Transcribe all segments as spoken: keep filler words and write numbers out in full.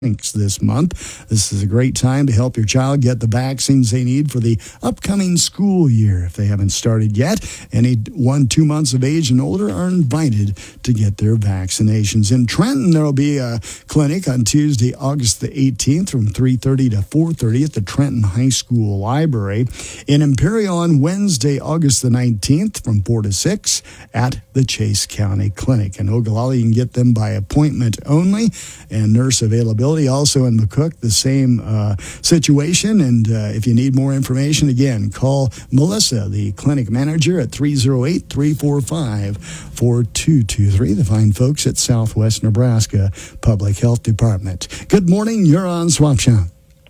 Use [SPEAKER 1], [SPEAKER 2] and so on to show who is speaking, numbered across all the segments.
[SPEAKER 1] this month. This is a great time to help your child get the vaccines they need for the upcoming school year. If they haven't started yet, any one, two months of age and older are invited to get their vaccinations. In Trenton, there will be a clinic on Tuesday, August the eighteenth from three thirty to four thirty at the Trenton High School Library. In Imperial on Wednesday, August the nineteenth from four to six at the Chase County Clinic. In Ogallala, you can get them by appointment only, and nurse availability also in McCook, the same uh, situation. And uh, if you need more information, again, call Melissa, the clinic manager, at three oh eight, three four five, four two two three. The fine folks at Southwest Nebraska Public Health Department. Good morning. You're on Swap Shop.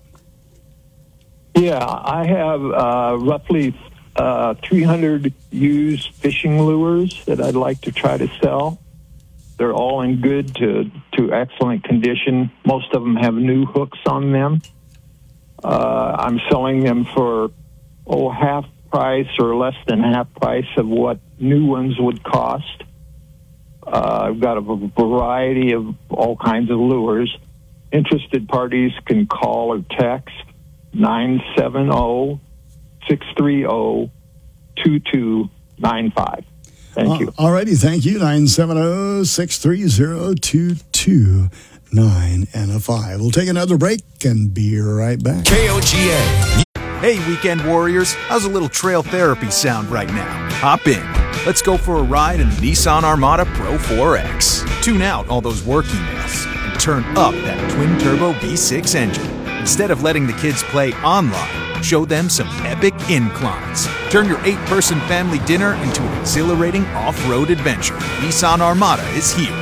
[SPEAKER 2] Yeah, I have uh, roughly uh, three hundred used fishing lures that I'd like to try to sell. They're all in good to, to excellent condition. Most of them have new hooks on them. Uh, I'm selling them for, oh, half price or less than half price of what new ones would cost. Uh, I've got a variety of all kinds of lures. Interested parties can call or text nine seven zero, six three zero, two two nine five. Thank you.
[SPEAKER 1] Uh, all righty. Thank you. nine seven zero, six three zero, two two nine and a five. We'll take another break and be right back.
[SPEAKER 3] K O G A.
[SPEAKER 4] Hey, weekend warriors. How's a little trail therapy sound right now? Hop in. Let's go for a ride in the Nissan Armada Pro four X. Tune out all those work emails and turn up that twin-turbo V six engine. Instead of letting the kids play online, show them some epic inclines. Turn your eight-person family dinner into an exhilarating off-road adventure. Nissan Armada is here.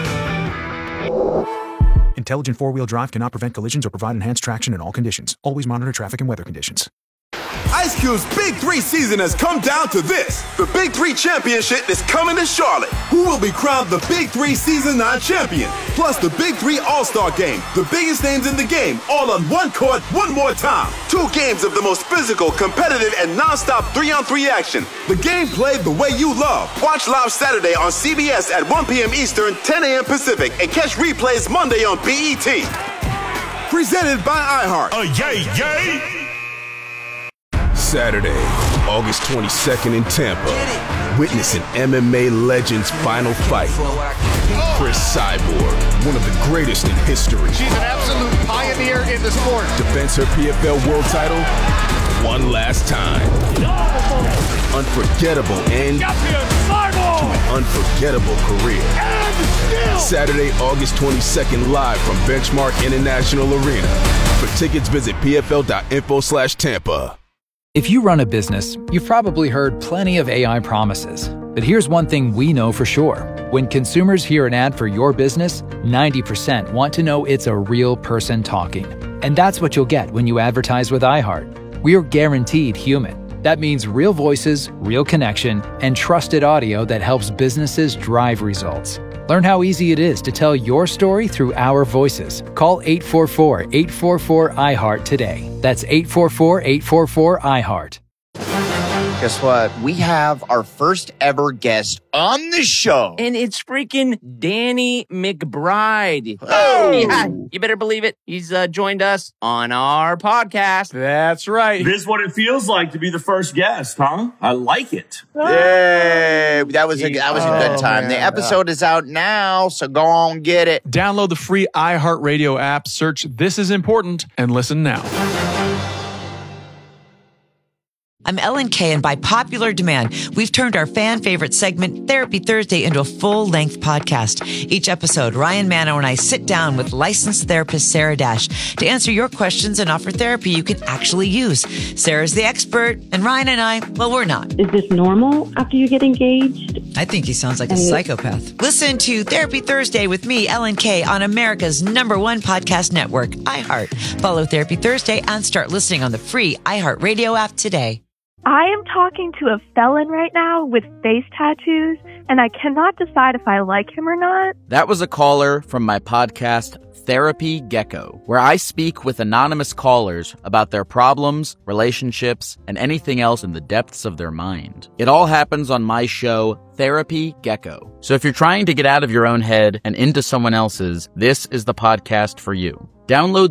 [SPEAKER 4] Intelligent four-wheel drive cannot prevent collisions or provide enhanced traction in all conditions. Always monitor traffic and weather conditions.
[SPEAKER 3] Ice Cube's Big Three season has come down to this. The Big Three Championship is coming to Charlotte. Who will be crowned the Big Three Season nine champion? Plus the Big Three All-Star Game. The biggest names in the game, all on one court, one more time. Two games of the most physical, competitive, and non-stop three-on-three action. The game played the way you love. Watch live Saturday on C B S at one p.m. Eastern, ten a.m. Pacific, and catch replays Monday on B E T. Presented by iHeart.
[SPEAKER 5] Oh, yay, yay!
[SPEAKER 3] Saturday, August twenty-second in Tampa. Witness an M M A legend's final fight. Chris Cyborg, one of the greatest in history.
[SPEAKER 5] She's an absolute pioneer in the sport.
[SPEAKER 3] Defends her P F L world title one last time. Unforgettable end to an unforgettable career. Saturday, August twenty-second, live from Benchmark International Arena. For tickets, visit pfl.info slash Tampa.
[SPEAKER 6] If you run a business, you've probably heard plenty of A I promises. But here's one thing we know for sure. When consumers hear an ad for your business, ninety percent want to know it's a real person talking. And that's what you'll get when you advertise with iHeart. We're guaranteed human. That means real voices, real connection, and trusted audio that helps businesses drive results. Learn how easy it is to tell your story through our voices. Call eight four four, eight four four, I heart today. That's eight four four, eight four four, I heart.
[SPEAKER 7] Guess what? We have our first ever guest on the show.
[SPEAKER 8] And it's freaking Danny McBride.
[SPEAKER 7] Oh!
[SPEAKER 8] Yeah, you better believe it. He's uh, joined us on our podcast.
[SPEAKER 9] That's right.
[SPEAKER 10] This is what it feels like to be the first guest, huh? I like it.
[SPEAKER 7] Yay! That was a, that was a good time.
[SPEAKER 9] Oh,
[SPEAKER 7] the
[SPEAKER 9] man.
[SPEAKER 7] episode is out now, so go on, get it.
[SPEAKER 9] Download the free iHeartRadio app, search This Is Important, and listen now.
[SPEAKER 11] I'm Ellen Kay, and by popular demand, we've turned our fan favorite segment, Therapy Thursday, into a full-length podcast. Each episode, Ryan Mano and I sit down with licensed therapist Sarah Dash to answer your questions and offer therapy you can actually use. Sarah's the expert, and Ryan and I, well, we're not.
[SPEAKER 12] Is this normal after you get engaged?
[SPEAKER 11] I think he sounds like a psychopath. Listen to Therapy Thursday with me, Ellen Kay, on America's number one podcast network, iHeart. Follow Therapy Thursday and start listening on the free iHeartRadio app today.
[SPEAKER 13] I am talking to a felon right now with face tattoos, and I cannot decide if I like him or not.
[SPEAKER 14] That was a caller from my podcast, Therapy Gecko, where I speak with anonymous callers about their problems, relationships, and anything else in the depths of their mind. It all happens on my show, Therapy Gecko. So if you're trying to get out of your own head and into someone else's, this is the podcast for you. Download